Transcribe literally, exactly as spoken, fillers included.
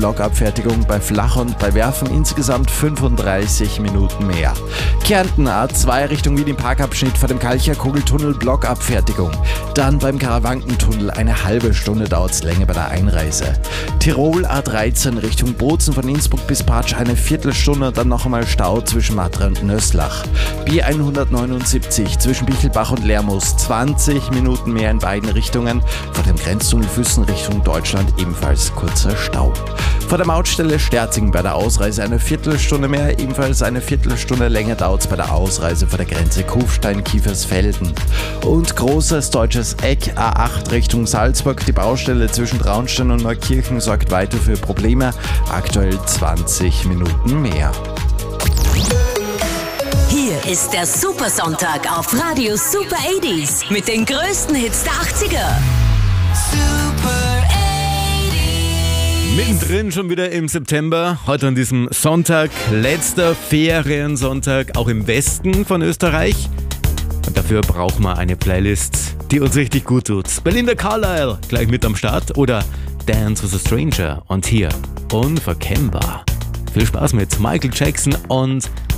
Blockabfertigung bei Flach- und bei Werfen insgesamt fünfunddreißig Minuten mehr. Kärnten A zwei Richtung Wien im Parkabschnitt vor dem Kalcher Kugeltunnel Blockabfertigung. Dann beim Karawankentunnel eine halbe Stunde dauert es länger bei der Einreise. Tirol A dreizehn Richtung Bozen von Innsbruck bis Patsch eine Viertelstunde und dann noch einmal Stau zwischen Matra und Nöslach. B hundertneunundsiebzig zwischen Bichelbach und Lermoos zwanzig Minuten mehr in beiden Richtungen. Vor dem Grenztunnel Füssen Richtung Deutschland ebenfalls kurzer Stau. Vor der Mautstelle Sterzing bei der Ausreise eine Viertelstunde mehr, ebenfalls eine Viertelstunde länger dauert es bei der Ausreise vor der Grenze Kufstein-Kiefersfelden. Und großes deutsches Eck A acht Richtung Salzburg, die Baustelle zwischen Traunstein und Neukirchen sorgt weiter für Probleme, aktuell zwanzig Minuten mehr. Hier ist der Supersonntag auf Radio Super achtziger mit den größten Hits der achtziger. Super Mittendrin schon wieder im September, heute an diesem Sonntag, letzter Feriensonntag, auch im Westen von Österreich. Und dafür brauchen wir eine Playlist, die uns richtig gut tut. Belinda Carlisle gleich mit am Start oder Dance with a Stranger und hier unverkennbar. Viel Spaß mit Michael Jackson und